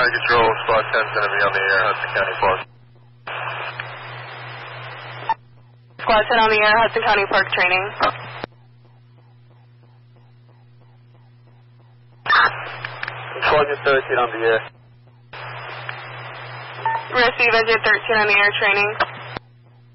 County Control, Squad 10 is going to be on the air, Hudson County Park. Squad 10 on the air, Hudson County Park training. Squadron 13 on the air. Receive engine 13 on the air training.